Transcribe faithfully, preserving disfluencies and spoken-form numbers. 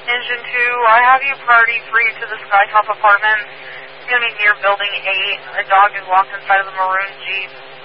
Engine two, I have you priority three to the Skytop Apartments. It's going to be near Building eight. A dog is locked inside of the maroon Jeep.